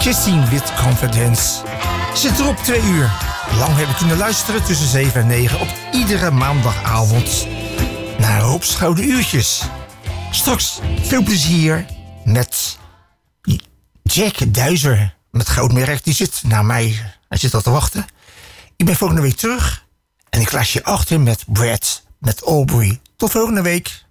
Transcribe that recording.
Justine with Confidence. Zit erop 2 uur. Lang hebben kunnen luisteren tussen 7 en 9 op iedere maandagavond. Naar Rob's Gouden Uurtjes. Straks veel plezier met Jack Duizer. Met Goudmerk, die zit naar mij. Hij zit al te wachten. Ik ben volgende week terug. En ik laat je achter met Brad, met Aubrey. Tot volgende week.